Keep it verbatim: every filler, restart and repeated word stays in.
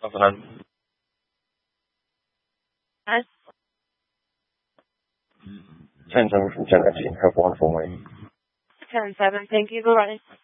مثلا. Yes. ten seven from ten F C. Have a wonderful morning. ten seven. Thank you. Bye-bye.